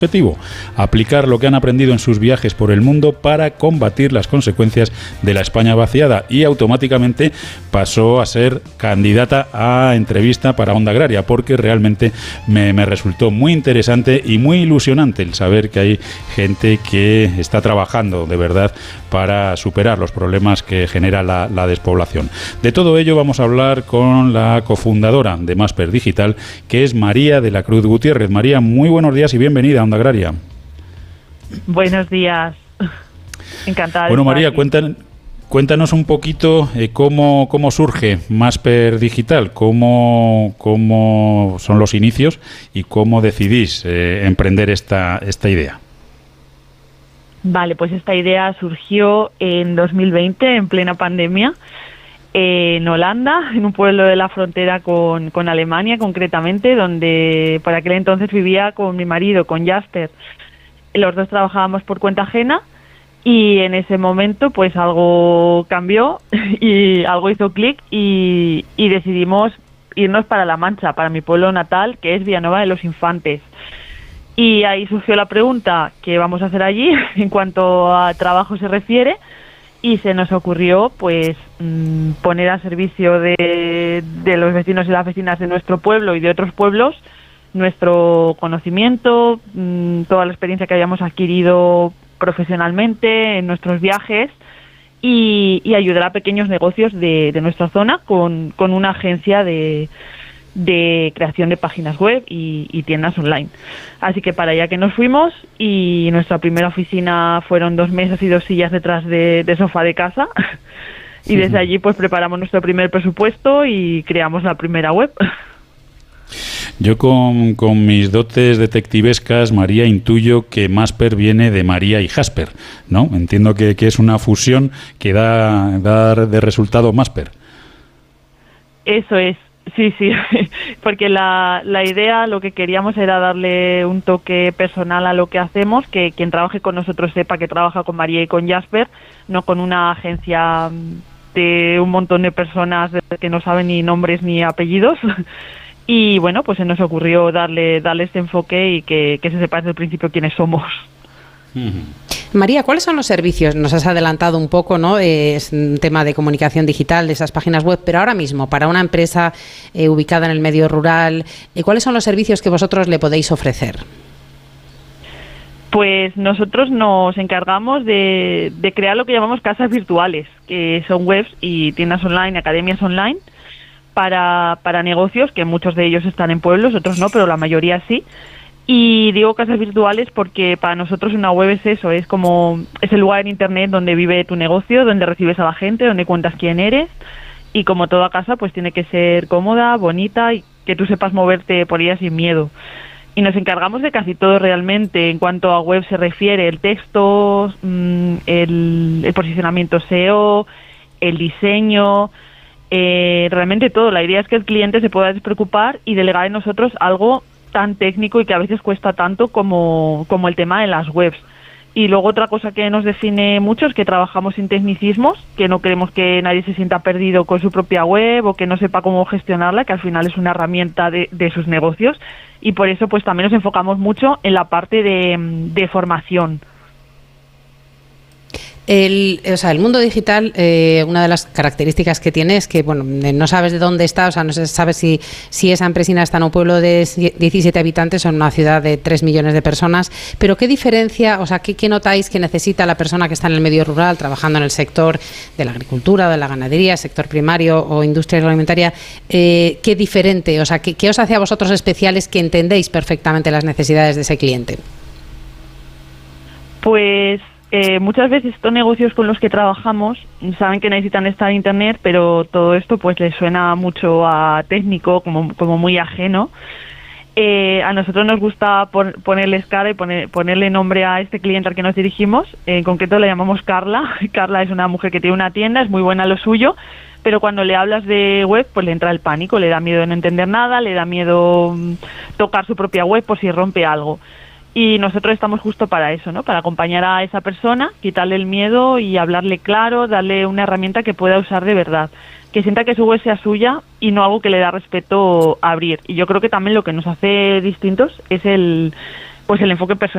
Objetivo, aplicar lo que han aprendido en sus viajes por el mundo para combatir las consecuencias de la España vaciada, y automáticamente pasó a ser candidata a entrevista para Onda Agraria, porque realmente me resultó muy interesante y muy ilusionante el saber que hay gente que está trabajando de verdad para superar los problemas que genera la despoblación. De todo ello vamos a hablar con la cofundadora de Masper Digital, que es María de la Cruz Gutiérrez. María, muy buenos días y bienvenida a Onda Agraria. Buenos días. Encantada. Bueno, María, cuéntanos un poquito cómo surge Masper Digital, cómo son los inicios y cómo decidís emprender esta idea. Vale, pues esta idea surgió en 2020, en plena pandemia, en Holanda, en un pueblo de la frontera con Alemania, concretamente, donde por aquel entonces vivía con mi marido, con Jasper. Los dos trabajábamos por cuenta ajena y en ese momento pues algo cambió y algo hizo clic y decidimos irnos para La Mancha, para mi pueblo natal, que es Villanueva de los Infantes. Y ahí surgió la pregunta, ¿qué vamos a hacer allí en cuanto a trabajo se refiere? Y se nos ocurrió pues poner a servicio de los vecinos y las vecinas de nuestro pueblo y de otros pueblos nuestro conocimiento, toda la experiencia que habíamos adquirido profesionalmente en nuestros viajes y ayudar a pequeños negocios de nuestra zona con una agencia de creación de páginas web y tiendas online. Así que para allá que nos fuimos, y nuestra primera oficina fueron 2 mesas y 2 sillas detrás de sofá de casa y desde allí pues preparamos nuestro primer presupuesto y creamos la primera web. Yo con mis dotes detectivescas, María, intuyo que Masper viene de María y Jasper, ¿no? Entiendo que es una fusión que da de resultado Masper. Eso es. Sí, porque la idea, lo que queríamos era darle un toque personal a lo que hacemos, que quien trabaje con nosotros sepa que trabaja con María y con Jasper, no con una agencia de un montón de personas que no saben ni nombres ni apellidos. Y bueno, pues se nos ocurrió darle este enfoque y que se sepa desde el principio quiénes somos. María, ¿cuáles son los servicios? Nos has adelantado un poco, ¿no? Es un tema de comunicación digital, de esas páginas web, pero ahora mismo, para una empresa ubicada en el medio rural, ¿cuáles son los servicios que vosotros le podéis ofrecer? Pues nosotros nos encargamos de crear lo que llamamos casas virtuales, que son webs y tiendas online, academias online, para negocios, que muchos de ellos están en pueblos, otros no, pero la mayoría sí. Y digo casas virtuales porque para nosotros una web es eso, es el lugar en internet donde vive tu negocio, donde recibes a la gente, donde cuentas quién eres, y como toda casa pues tiene que ser cómoda, bonita y que tú sepas moverte por ella sin miedo. Y nos encargamos de casi todo realmente en cuanto a web se refiere: el texto, el posicionamiento SEO, el diseño, realmente todo. La idea es que el cliente se pueda despreocupar y delegar en nosotros algo tan técnico y que a veces cuesta tanto como el tema de las webs. Y luego otra cosa que nos define mucho es que trabajamos sin tecnicismos, que no queremos que nadie se sienta perdido con su propia web o que no sepa cómo gestionarla, que al final es una herramienta de sus negocios, y por eso pues también nos enfocamos mucho en la parte de formación. El mundo digital, una de las características que tiene es que, bueno, no sabes de dónde está, o sea, no se sabe si esa empresina está en un pueblo de 17 habitantes o en una ciudad de 3 millones de personas, pero ¿qué diferencia, o sea, qué notáis que necesita la persona que está en el medio rural, trabajando en el sector de la agricultura, de la ganadería, sector primario o industria agroalimentaria? ¿Qué diferente, o sea, qué os hace a vosotros especiales, que entendéis perfectamente las necesidades de ese cliente? Pues muchas veces estos negocios con los que trabajamos saben que necesitan estar en internet, pero todo esto pues les suena mucho a técnico, como muy ajeno. A nosotros nos gusta ponerles cara y ponerle nombre a este cliente al que nos dirigimos. En concreto le llamamos Carla. Carla es una mujer que tiene una tienda, es muy buena a lo suyo, pero cuando le hablas de web pues le entra el pánico, le da miedo no entender nada, le da miedo tocar su propia web por si rompe algo. Y nosotros estamos justo para eso, ¿no? Para acompañar a esa persona, quitarle el miedo y hablarle claro, darle una herramienta que pueda usar de verdad, que sienta que su web sea suya y no algo que le da respeto a abrir. Y yo creo que también lo que nos hace distintos es el enfoque personal